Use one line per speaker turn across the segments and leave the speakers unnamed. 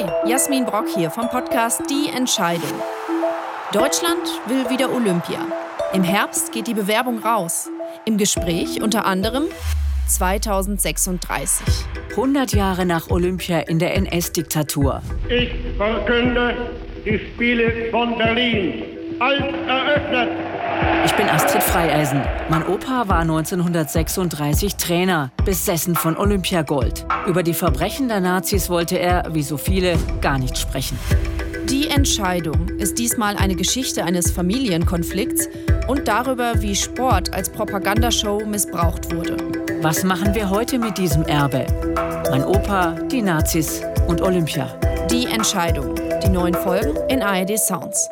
Hi, Jasmin Brock hier vom Podcast Die Entscheidung. Deutschland will wieder Olympia. Im Herbst geht die Bewerbung raus. Im Gespräch unter anderem 2036.
100 Jahre nach Olympia in der NS-Diktatur.
Ich verkünde die Spiele von Berlin als eröffnet.
Ich bin Astrid Freieisen. Mein Opa war 1936 Trainer, besessen von Olympiagold. Über die Verbrechen der Nazis wollte er, wie so viele, gar nicht sprechen.
Die Entscheidung ist diesmal eine Geschichte eines Familienkonflikts und darüber, wie Sport als Propagandashow missbraucht wurde.
Was machen wir heute mit diesem Erbe? Mein Opa, die Nazis und Olympia.
Die Entscheidung. Die neuen Folgen in ARD Sounds.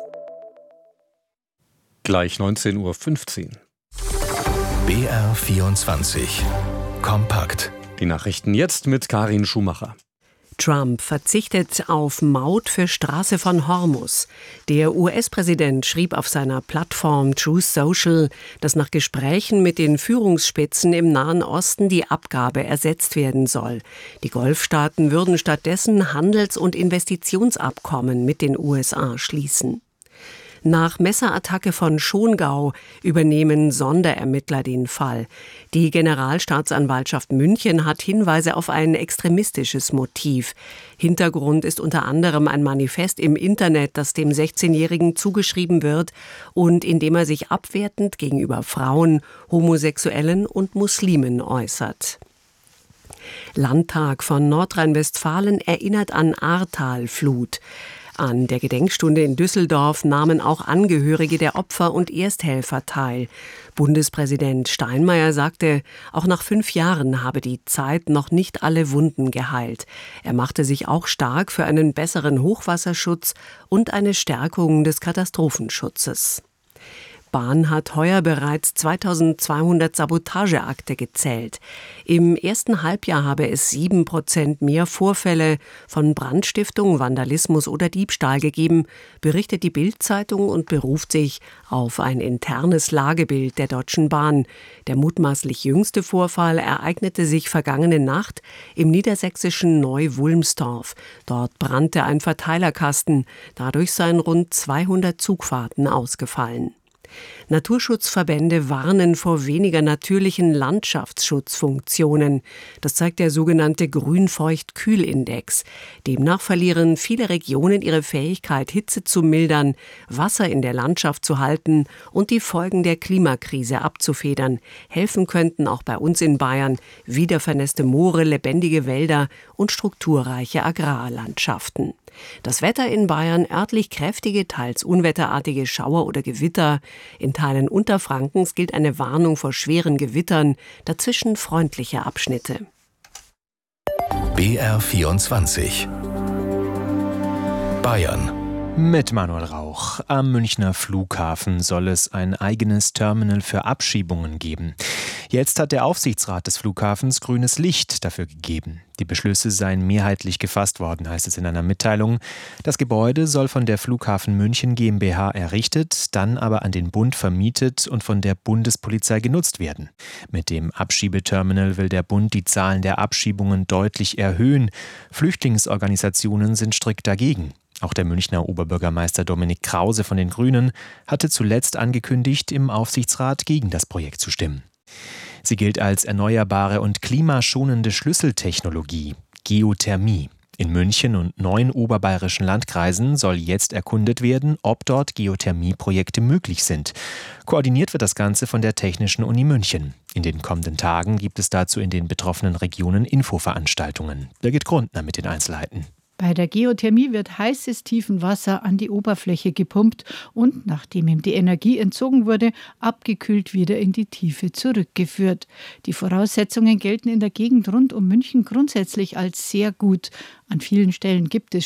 Gleich 19:15 Uhr.
BR24 Kompakt.
Die Nachrichten jetzt mit Karin Schumacher.
Trump verzichtet auf Maut für Straße von Hormuz. Der US-Präsident schrieb auf seiner Plattform Truth Social, dass nach Gesprächen mit den Führungsspitzen im Nahen Osten die Abgabe ersetzt werden soll. Die Golfstaaten würden stattdessen Handels- und Investitionsabkommen mit den USA schließen. Nach Messerattacke von Schongau übernehmen Sonderermittler den Fall. Die Generalstaatsanwaltschaft München hat Hinweise auf ein extremistisches Motiv. Hintergrund ist unter anderem ein Manifest im Internet, das dem 16-Jährigen zugeschrieben wird und in dem er sich abwertend gegenüber Frauen, Homosexuellen und Muslimen äußert. Landtag von Nordrhein-Westfalen erinnert an Ahrtal-Flut. An der Gedenkstunde in Düsseldorf nahmen auch Angehörige der Opfer und Ersthelfer teil. Bundespräsident Steinmeier sagte, auch nach 5 Jahren habe die Zeit noch nicht alle Wunden geheilt. Er machte sich auch stark für einen besseren Hochwasserschutz und eine Stärkung des Katastrophenschutzes. Bahn hat heuer bereits 2200 Sabotageakte gezählt. Im ersten Halbjahr habe es 7% mehr Vorfälle von Brandstiftung, Vandalismus oder Diebstahl gegeben, berichtet die Bild-Zeitung und beruft sich auf ein internes Lagebild der Deutschen Bahn. Der mutmaßlich jüngste Vorfall ereignete sich vergangene Nacht im niedersächsischen Neu-Wulmstorf. Dort brannte ein Verteilerkasten. Dadurch seien rund 200 Zugfahrten ausgefallen. Naturschutzverbände warnen vor weniger natürlichen Landschaftsschutzfunktionen. Das zeigt der sogenannte Grünfeucht-Kühl-Index. Demnach verlieren viele Regionen ihre Fähigkeit, Hitze zu mildern, Wasser in der Landschaft zu halten und die Folgen der Klimakrise abzufedern. Helfen könnten auch bei uns in Bayern wiedervernässte Moore, lebendige Wälder und strukturreiche Agrarlandschaften. Das Wetter in Bayern: örtlich kräftige, teils unwetterartige Schauer oder Gewitter. In Teilen Unterfrankens gilt eine Warnung vor schweren Gewittern, dazwischen freundliche Abschnitte.
BR24 Bayern.
Mit Manuel Rauch. Am Münchner Flughafen soll es ein eigenes Terminal für Abschiebungen geben. Jetzt hat der Aufsichtsrat des Flughafens grünes Licht dafür gegeben. Die Beschlüsse seien mehrheitlich gefasst worden, heißt es in einer Mitteilung. Das Gebäude soll von der Flughafen München GmbH errichtet, dann aber an den Bund vermietet und von der Bundespolizei genutzt werden. Mit dem Abschiebeterminal will der Bund die Zahlen der Abschiebungen deutlich erhöhen. Flüchtlingsorganisationen sind strikt dagegen. Auch der Münchner Oberbürgermeister Dominik Krause von den Grünen hatte zuletzt angekündigt, im Aufsichtsrat gegen das Projekt zu stimmen. Sie gilt als erneuerbare und klimaschonende Schlüsseltechnologie, Geothermie. In München und 9 oberbayerischen Landkreisen soll jetzt erkundet werden, ob dort Geothermieprojekte möglich sind. Koordiniert wird das Ganze von der Technischen Uni München. In den kommenden Tagen gibt es dazu in den betroffenen Regionen Infoveranstaltungen. Birgit Grundner mit den Einzelheiten.
Bei der Geothermie wird heißes Tiefenwasser an die Oberfläche gepumpt und, nachdem ihm die Energie entzogen wurde, abgekühlt wieder in die Tiefe zurückgeführt. Die Voraussetzungen gelten in der Gegend rund um München grundsätzlich als sehr gut. An vielen Stellen gibt es